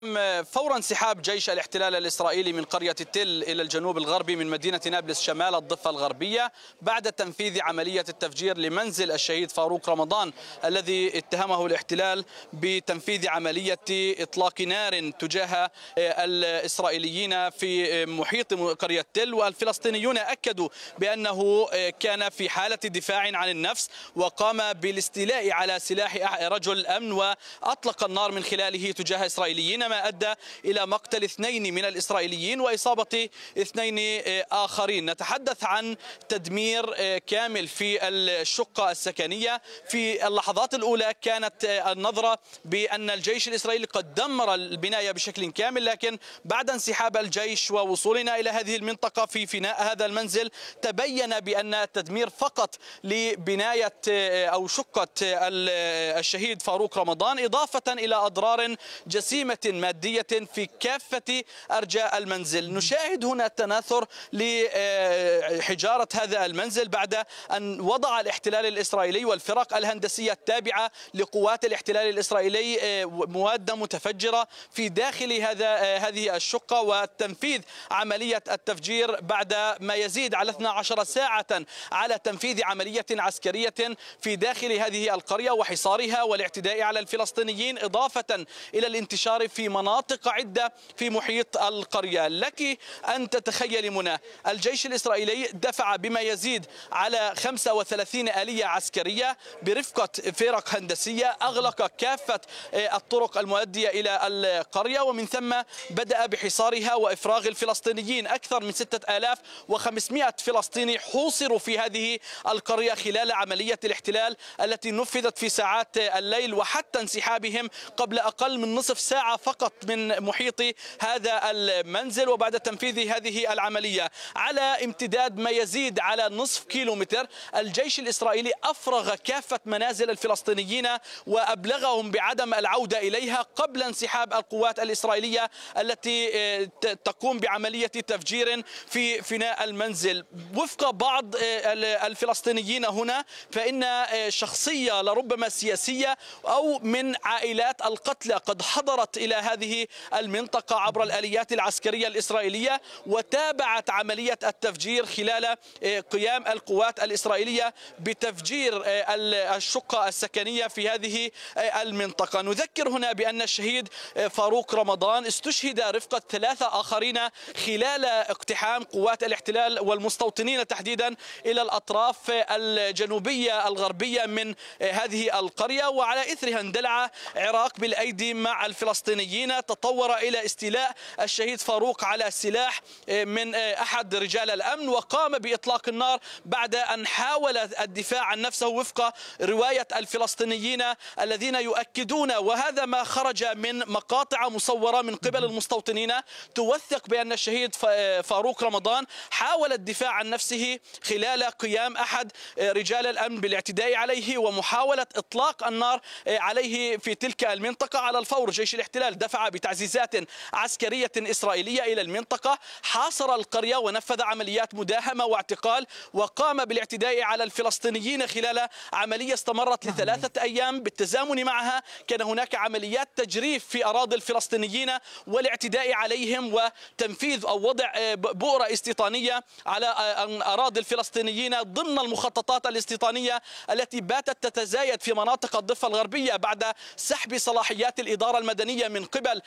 فور انسحاب جيش الاحتلال الإسرائيلي من قرية تل إلى الجنوب الغربي من مدينة نابلس شمال الضفة الغربية بعد تنفيذ عملية التفجير لمنزل الشهيد فاروق رمضان الذي اتهمه الاحتلال بتنفيذ عملية إطلاق نار تجاه الإسرائيليين في محيط قرية تل. والفلسطينيون أكدوا بأنه كان في حالة دفاع عن النفس وقام بالاستيلاء على سلاح رجل الأمن وأطلق النار من خلاله تجاه إسرائيليين، ما أدى إلى مقتل 2 من الإسرائيليين وإصابة 2 آخرين. نتحدث عن تدمير كامل في الشقة السكنية. في اللحظات الأولى كانت النظرة بأن الجيش الإسرائيلي قد دمر البناية بشكل كامل، لكن بعد انسحاب الجيش ووصولنا إلى هذه المنطقة في فناء هذا المنزل تبين بأن التدمير فقط لبناية أو شقة الشهيد فاروق رمضان، إضافة إلى أضرار جسيمة مادية في كافة أرجاء المنزل. نشاهد هنا تناثر لحجارة هذا المنزل بعد أن وضع الاحتلال الإسرائيلي والفرق الهندسية التابعة لقوات الاحتلال الإسرائيلي مواد متفجرة في داخل هذه الشقة وتنفيذ عملية التفجير بعد ما يزيد على 12 ساعة على تنفيذ عملية عسكرية في داخل هذه القرية وحصارها والاعتداء على الفلسطينيين، إضافة إلى الانتشار في مناطق عدة في محيط القرية. لك أن تتخيلي منى، الجيش الإسرائيلي دفع بما يزيد على 35 آلية عسكرية برفقة فرق هندسية، أغلق كافة الطرق المؤدية إلى القرية، ومن ثم بدأ بحصارها وإفراغ الفلسطينيين. أكثر من 6500 فلسطيني حوصروا في هذه القرية خلال عملية الاحتلال التي نفذت في ساعات الليل، وحتى انسحابهم قبل أقل من نصف ساعة فقط من محيط هذا المنزل. وبعد تنفيذ هذه العملية على امتداد ما يزيد على نصف كيلومتر، الجيش الإسرائيلي أفرغ كافة منازل الفلسطينيين وأبلغهم بعدم العودة إليها قبل انسحاب القوات الإسرائيلية التي تقوم بعملية تفجير في فناء المنزل. وفق بعض الفلسطينيين هنا فإن شخصية لربما سياسية أو من عائلات القتلى قد حضرت إلى هذه المنطقة عبر الآليات العسكرية الإسرائيلية وتابعت عملية التفجير خلال قيام القوات الإسرائيلية بتفجير الشقة السكنية في هذه المنطقة. نذكر هنا بأن الشهيد فاروق رمضان استشهد رفقة 3 آخرين خلال اقتحام قوات الاحتلال والمستوطنين تحديدا إلى الأطراف الجنوبية الغربية من هذه القرية، وعلى إثرها اندلع عراق بالأيدي مع الفلسطينيين. تطور إلى استيلاء الشهيد فاروق على سلاح من أحد رجال الأمن وقام بإطلاق النار بعد أن حاول الدفاع عن نفسه وفق رواية الفلسطينيين الذين يؤكدون، وهذا ما خرج من مقاطع مصورة من قبل المستوطنين توثق بأن الشهيد فاروق رمضان حاول الدفاع عن نفسه خلال قيام أحد رجال الأمن بالاعتداء عليه ومحاولة إطلاق النار عليه في تلك المنطقة. على الفور جيش الاحتلال دفع بتعزيزات عسكرية إسرائيلية إلى المنطقة، حاصر القرية ونفذ عمليات مداهمة واعتقال وقام بالاعتداء على الفلسطينيين خلال عملية استمرت ل3 أيام. بالتزامن معها كان هناك عمليات تجريف في أراضي الفلسطينيين والاعتداء عليهم وتنفيذ أو وضع بؤرة استيطانية على أراضي الفلسطينيين ضمن المخططات الاستيطانية التي باتت تتزايد في مناطق الضفة الغربية بعد سحب صلاحيات الإدارة المدنية من قبل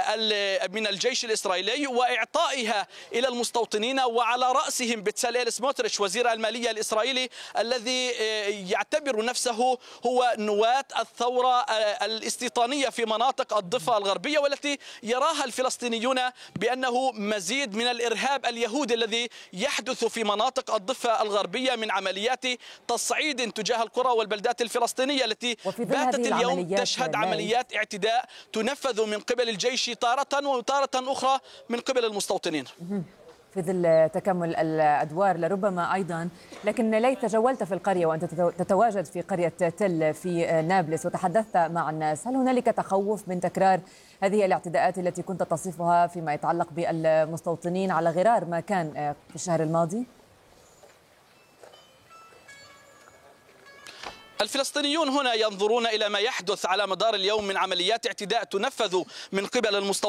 من الجيش الإسرائيلي وإعطائها إلى المستوطنين، وعلى رأسهم بتساليل سموتريتش وزير المالية الإسرائيلي الذي يعتبر نفسه هو نواة الثورة الاستيطانية في مناطق الضفة الغربية، والتي يراها الفلسطينيون بأنه مزيد من الإرهاب اليهودي الذي يحدث في مناطق الضفة الغربية من عمليات تصعيد تجاه القرى والبلدات الفلسطينية التي باتت اليوم تشهد عمليات اعتداء تنفذ من قبل الجيش تارة وتارة أخرى من قبل المستوطنين. في ظل تكمل الأدوار لربما أيضا، لكن ليت تجولت في القرية وأنت تتواجد في قرية تل في نابلس وتحدثت مع الناس، هل هنالك تخوف من تكرار هذه الاعتداءات التي كنت تصفها فيما يتعلق بالمستوطنين على غرار ما كان في الشهر الماضي؟ الفلسطينيون هنا ينظرون إلى ما يحدث على مدار اليوم من عمليات اعتداء تنفذ من قبل المستوطنين